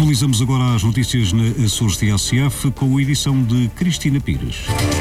Atualizamos agora as notícias na Açores TSF com a edição de Cristina Pires.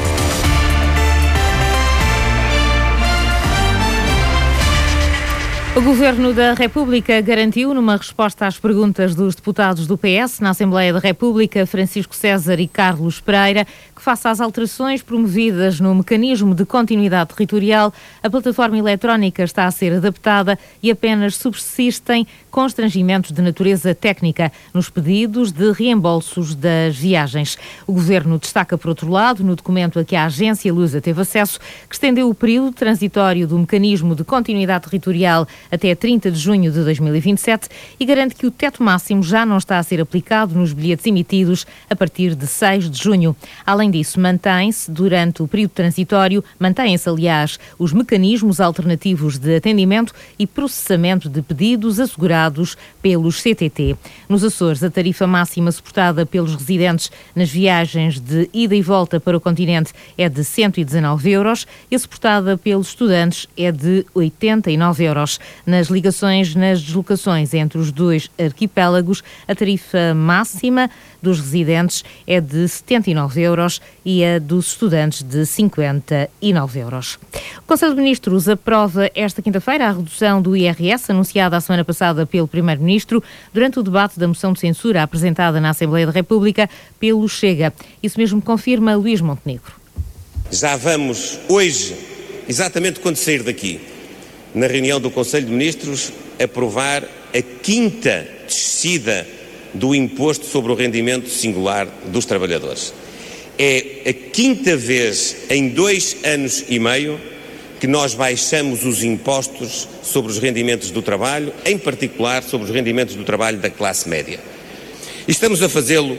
O Governo da República garantiu, numa resposta às perguntas dos deputados do PS na Assembleia da República, Francisco César e Carlos Pereira, que face às alterações promovidas no mecanismo de continuidade territorial, a plataforma eletrónica está a ser adaptada e apenas subsistem constrangimentos de natureza técnica nos pedidos de reembolsos das viagens. O Governo destaca, por outro lado, no documento a que a agência Lusa teve acesso, que estendeu o período transitório do mecanismo de continuidade territorial até 30 de junho de 2027 e garante que o teto máximo já não está a ser aplicado nos bilhetes emitidos a partir de 6 de junho. Além disso, durante o período transitório, aliás, os mecanismos alternativos de atendimento e processamento de pedidos assegurados pelos CTT. Nos Açores, a tarifa máxima suportada pelos residentes nas viagens de ida e volta para o continente é de 119 euros e a suportada pelos estudantes é de 89 euros. Nas deslocações entre os dois arquipélagos, a tarifa máxima dos residentes é de 79 euros e a dos estudantes de 59 euros. O Conselho de Ministros aprova esta quinta-feira a redução do IRS anunciada a semana passada pelo Primeiro-Ministro durante o debate da moção de censura apresentada na Assembleia da República pelo Chega. Isso mesmo confirma Luís Montenegro. Já vamos hoje, exatamente quando sair daqui, na reunião do Conselho de Ministros, aprovar a quinta descida do imposto sobre o rendimento singular dos trabalhadores. É a quinta vez em 2 anos e meio que nós baixamos os impostos sobre os rendimentos do trabalho, em particular sobre os rendimentos do trabalho da classe média. E estamos a fazê-lo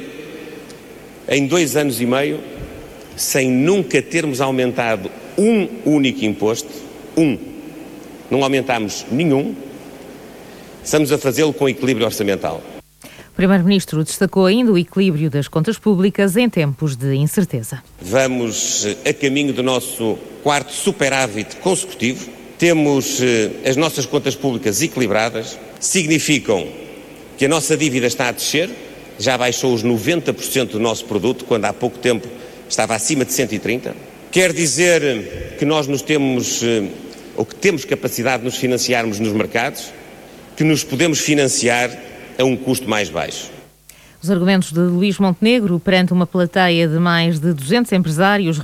em 2 anos e meio, sem nunca termos aumentado um único imposto, Não aumentámos nenhum, estamos a fazê-lo com equilíbrio orçamental. O Primeiro-Ministro destacou ainda o equilíbrio das contas públicas em tempos de incerteza. Vamos a caminho do nosso 4º superávit consecutivo. Temos as nossas contas públicas equilibradas, significam que a nossa dívida está a descer, já baixou os 90% do nosso produto, quando há pouco tempo estava acima de 130%. Quer dizer que nós temos capacidade de nos financiarmos nos mercados, que nos podemos financiar a um custo mais baixo. Os argumentos de Luís Montenegro perante uma plateia de mais de 200 empresários